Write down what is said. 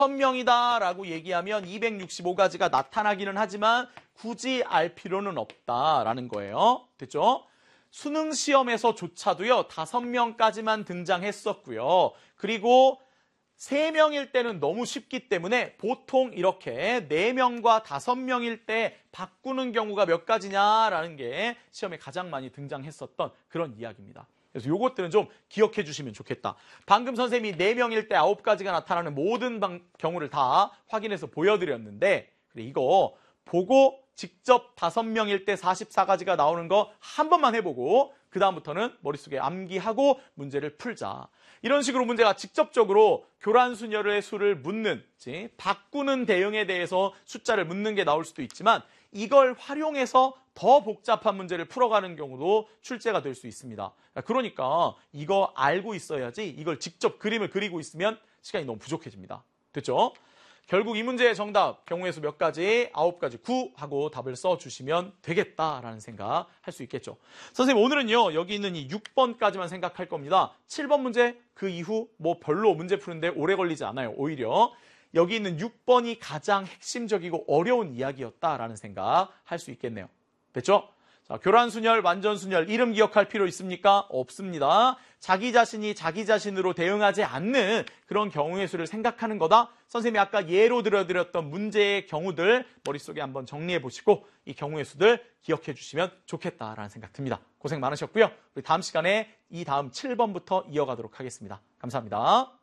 1000명이다라고 얘기하면 265가지가 나타나기는 하지만 굳이 알 필요는 없다라는 거예요. 됐죠? 수능 시험에서조차도요. 5명까지만 등장했었고요. 그리고 3명일 때는 너무 쉽기 때문에 보통 이렇게 4명과 5명일 때 바꾸는 경우가 몇 가지냐라는 게 시험에 가장 많이 등장했었던 그런 이야기입니다. 그래서 요것들은 좀 기억해 주시면 좋겠다. 방금 선생님이 4명일 때 9가지가 나타나는 모든 경우를 다 확인해서 보여드렸는데 그래 이거 보고 직접 5명일 때 44가지가 나오는 거 한 번만 해보고 그 다음부터는 머릿속에 암기하고 문제를 풀자. 이런 식으로 문제가 직접적으로 교란수녀의 수를 묻는, 바꾸는 대응에 대해서 숫자를 묻는 게 나올 수도 있지만 이걸 활용해서 더 복잡한 문제를 풀어가는 경우도 출제가 될 수 있습니다. 그러니까 이거 알고 있어야지 이걸 직접 그림을 그리고 있으면 시간이 너무 부족해집니다. 됐죠? 결국 이 문제의 정답, 경우의 수 몇 가지? 9가지, 9 하고 답을 써주시면 되겠다라는 생각 할 수 있겠죠. 선생님 오늘은요 여기 있는 이 6번까지만 생각할 겁니다. 7번 문제 그 이후 뭐 별로 문제 푸는데 오래 걸리지 않아요. 오히려 여기 있는 6번이 가장 핵심적이고 어려운 이야기였다라는 생각 할 수 있겠네요. 됐죠? 자, 교란순열, 완전순열 이름 기억할 필요 있습니까? 없습니다. 자기 자신이 자기 자신으로 대응하지 않는 그런 경우의 수를 생각하는 거다. 선생님이 아까 예로 들어드렸던 문제의 경우들 머릿속에 한번 정리해 보시고 이 경우의 수들 기억해 주시면 좋겠다라는 생각 듭니다. 고생 많으셨고요. 우리 다음 시간에 이 다음 7번부터 이어가도록 하겠습니다. 감사합니다.